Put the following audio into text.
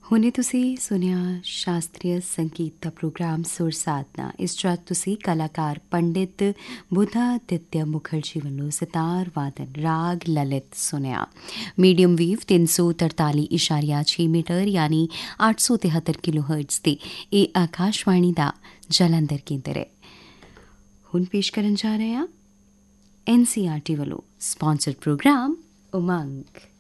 ਹੁਣੇ ਤੁਸੀਂ ਸੁਣਿਆ ਸ਼ਾਸਤਰੀ ਸੰਗੀਤ ਦਾ ਪ੍ਰੋਗਰਾਮ ਸੁਰ ਸਾਧਨਾ। ਇਸ 'ਚ ਤੁਸੀਂ ਕਲਾਕਾਰ ਪੰਡਿਤ ਬੁੱਧਾਦਿੱਤਿਆ ਮੁਖਰਜੀ ਵੱਲੋਂ ਸਿਤਾਰ ਵਾਦਨ ਰਾਗ ਲਲਿਤ ਸੁਣਿਆ। ਮੀਡੀਅਮ ਵੇਵ 343.6 ਮੀਟਰ ਯਾਨੀ 873 ਕਿਲੋ ਹਰਟਜ਼ ਤੇ ਇਹ ਆਕਾਸ਼ਵਾਣੀ ਦਾ ਜਲੰਧਰ ਕੇਂਦਰ ਹੈ। ਹੁਣ ਪੇਸ਼ ਕਰਨ ਜਾ ਰਹੇ ਹਾਂ NCERT ਵੱਲੋਂ ਸਪਾਂਸਰਡ ਪ੍ਰੋਗਰਾਮ ਉਮੰਗ।